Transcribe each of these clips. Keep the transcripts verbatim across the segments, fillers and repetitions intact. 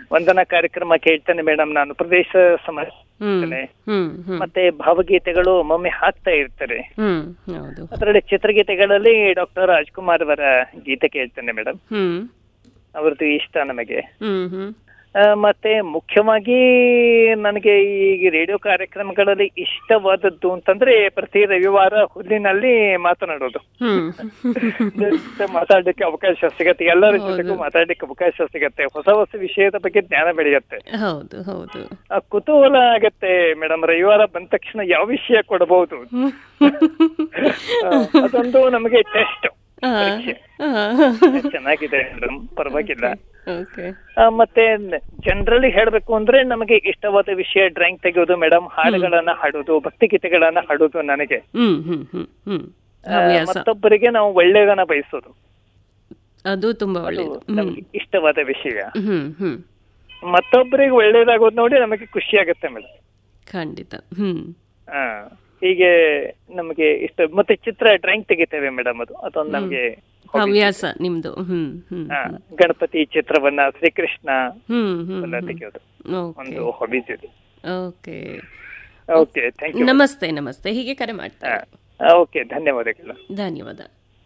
ವಂದನಾ ಕಾರ್ಯಕ್ರಮ ಕೇಳ್ತೇನೆ ಮೇಡಮ್. ನಾನು ಪ್ರದೇಶ ಸಮಾಜ ಮತ್ತೆ ಭಾವಗೀತೆಗಳು ಒಮ್ಮೊಮ್ಮೆ ಹಾಕ್ತಾ ಇರ್ತಾರೆ. ಅದರಲ್ಲಿ ಚಿತ್ರಗೀತೆಗಳಲ್ಲಿ ಡಾಕ್ಟರ್ ರಾಜ್ಕುಮಾರ್ ಅವರ ಗೀತೆ ಕೇಳ್ತೇನೆ ಮೇಡಮ್. ಅವ್ರದ್ದು ಇಷ್ಟ ನಮಗೆ. ಮತ್ತೆ ಮುಖ್ಯವಾಗಿ ನನಗೆ ಈ ರೇಡಿಯೋ ಕಾರ್ಯಕ್ರಮಗಳಲ್ಲಿ ಇಷ್ಟವಾದದ್ದು ಅಂತಂದ್ರೆ ಪ್ರತಿ ರವಿವಾರ ಹುಲ್ಲಿನಲ್ಲಿ ಮಾತನಾಡೋದು. ಮಾತಾಡ್ಲಿಕ್ಕೆ ಅವಕಾಶ ಸಿಗತ್ತೆ, ಎಲ್ಲರ ಜೊತೆಗೂ ಮಾತಾಡ್ಲಿಕ್ಕೆ ಅವಕಾಶ ಸಿಗತ್ತೆ, ಹೊಸ ಹೊಸ ವಿಷಯದ ಬಗ್ಗೆ ಜ್ಞಾನ ಬೆಳೆಯತ್ತೆ, ಹೌದು ಹೌದು, ಕುತೂಹಲ ಆಗತ್ತೆ ಮೇಡಮ್. ರವಿವಾರ ಬಂದ ತಕ್ಷಣ ಯಾವ ವಿಷಯ ಕೊಡಬಹುದು, ಅದೊಂದು ನಮಗೆ ಟೆಸ್ಟ್. ಚೆನ್ನಾಗಿದೆ ಮೇಡಮ್, ಪರವಾಗಿಲ್ಲ. ಮತ್ತೆ ಜನರಲಿ ಹೇಳ್ಬೇಕು ಅಂದ್ರೆ ನಮಗೆ ಇಷ್ಟವಾದ ವಿಷಯ ಡ್ರಾಯಿಂಗ್ ತೆಗೆಯೋದು ಮೇಡಮ್, ಹಾಡುಗಳನ್ನ ಹಾಡೋದು, ಭಕ್ತಿಗೀತೆಗಳನ್ನ ಹಾಡೋದು ನನಗೆ. ಮತ್ತೊಬ್ಬರಿಗೆ ನಾವು ಒಳ್ಳೆಯದನ್ನ ಬಯಸೋದು, ಅದು ತುಂಬಾ ಒಳ್ಳೆಯದು, ನಮ್ಗೆ ಇಷ್ಟವಾದ ವಿಷಯ. ಮತ್ತೊಬ್ಬರಿಗೆ ಒಳ್ಳೇದಾಗೋದು ನೋಡಿ ನಮಗೆ ಖುಷಿ ಆಗುತ್ತೆ ಮೇಡಮ್. ಖಂಡಿತ. ಹಾ, ಹೀಗೆ ನಮಗೆ ಇಷ್ಟ. ಮತ್ತೆ ಚಿತ್ರ ಡ್ರಾಯಿಂಗ್ ತೆಗಿತೇವೆ ಮೇಡಮ್, ಅದು ಅದೊಂದು ನಮ್ಗೆ ಹವ್ಯಾಸ ನಿಮ್ದು. ಗಣಪತಿ ಚಿತ್ರವನ್ನ, ಶ್ರೀಕೃಷ್ಣ ತೆಗೆಯೋದು ಒಂದು ಹಾಬೀಸ್ ಇದೆ. Okay okay, thank you. ನಮಸ್ತೆ ನಮಸ್ತೆ, ಹೀಗೆ ಕರೆ ಮಾಡ್ತಾ. ಓಕೆ, ಧನ್ಯವಾದಗಳು. ಧನ್ಯವಾದ.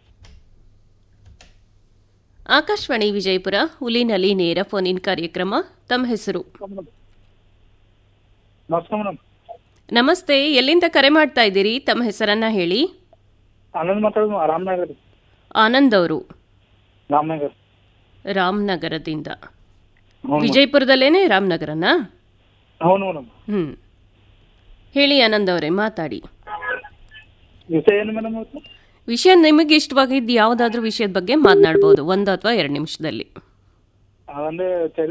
ಆಕಾಶವಾಣಿ ವಿಜಯಪುರ, ಹುಲಿನಲ್ಲಿ ನೇರ ಫೋನ್ ಇನ್ ಕಾರ್ಯಕ್ರಮ. ತಮ್ಮ ಹೆಸರು? ನಮಸ್ತೆ, ಎಲ್ಲಿಂದ ಕರೆ ಮಾಡ್ತಾ ಇದ್ದೀರಿ? ತಮ್ಮ ಹೆಸರನ್ನ ಹೇಳಿ. ಆನಂದ್ ಮಾತಾಡೋದು, ರಾಮನಗರ. ಆನಂದ್ ಅವರು ರಾಮನಗರ ರಾಮನಗರದಿಂದ. ವಿಜಯಪುರದಲ್ಲೇನೆ ರಾಮನಗರನಾ? ಹ್ಮ್, ಹೇಳಿ ಆನಂದ್ ಅವರೇ, ಮಾತಾಡಿ. ವಿಷಯ ಏನು ಮೇಡಮ್? ವಿಷಯ ನಿಮಗೆ ಇಷ್ಟವಾಗಿದ್ದು ಯಾವುದಾದ್ರೂ ವಿಷಯದ ಬಗ್ಗೆ ಮಾತನಾಡಬಹುದು, ಒಂದು ಅಥವಾ ಎರಡು ನಿಮಿಷದಲ್ಲಿ. ಅಂದ್ರೆ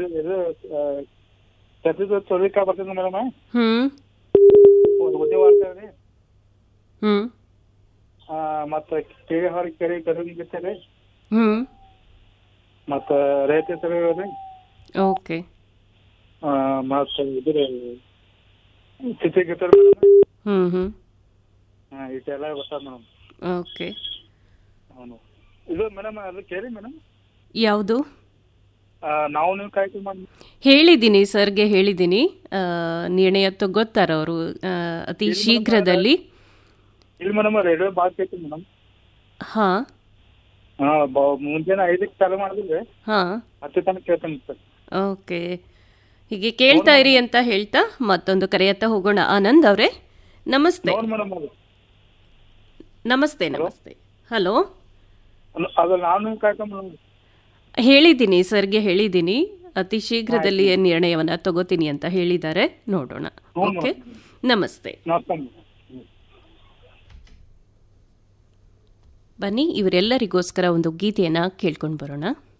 ಚೌರಿಕಾಯಿ ಬರ್ತದೆ ಮೇಡಮ್. ಹ್ಮ್ ಉದ್ಯೋಗ ಮಾಡ್ತಾರೆ. ಹ್ಮ್ ಮತ್ತೆ ಕೆರೆ ಹೊರ ಕೆರೆ ಕರುಗಿರ್ತಾರೆ. ಹ್ಮ್ ಮತ್ತೆ ರೈತ ಸರಿ. ಓಕೆ. ಮತ್ತೆ ಇದ್ರ ಚಿತ್ರಗೀತೆ. ಹ್ಮ್ ಹ್ಮ್ ಇದೆಲ್ಲ ಬರ್ತದೆ ಮೇಡಮ್. ಓಕೆ. ಇದು ಮೇಡಮ್ ಅದು ಕೇಳಿ ಮೇಡಮ್. ಯಾವುದು? ನಾವು ನೀವು ಕಾಯ್ತು ಮಾಡಿ ಹೇಳಿದ್ದೀನಿ ಸರ್ಗೆ, ಹೇಳಿದ್ದೀನಿ. ನಿರ್ಣಯ ತಗೋತಾರ ಅವರು ಅತಿ ಶೀಘ್ರದಲ್ಲಿ. ಇಲ್ಲಿ ಮೇಡಮ್ ರೇಡಿಯೋ ಬಾಳ್ ಕೇಳ್ತೀನಿ ಮೇಡಮ್. ಹಾ ಹಾ, ಮುಂಜಾನೆ ಐದಕ್ಕೆ ಚಾಲು ಮಾಡಿದ್ರೆ ಹಾ ಹತ್ತು ತನಕ ಕೇಳ್ತೇನೆ ಸರ್. ಓಕೆ, ಹೀಗೆ ಕೇಳ್ತಾ ಇರಿ ಅಂತ ಹೇಳ್ತಾ ಮತ್ತೊಂದು ಕರೆಯತ್ತ ಹೋಗೋಣ. ಆನಂದ್ ಅವರೇ ನಮಸ್ತೆ. ನಮಸ್ತೆ ನಮಸ್ತೆ. ಹಲೋ, ಅದು ನಾನು ಕಾಯ್ಕೊಂಡು ಹೇಳಿದ್ದೀನಿ ಸರ್ಗೆ, ಹೇಳಿದ್ದೀನಿ ಅತಿ ಶೀಘ್ರದಲ್ಲಿ ನಿರ್ಣಯವನ್ನ ತಗೋತೀನಿ ಅಂತ ಹೇಳಿದ್ದಾರೆ. ನೋಡೋಣ. ಓಕೆ, ನಮಸ್ತೆ. ಬನ್ನಿ, ಇವರೆಲ್ಲರಿಗೋಸ್ಕರ ಒಂದು ಗೀತೆಯನ್ನ ಕೇಳ್ಕೊಂಡು ಬರೋಣ.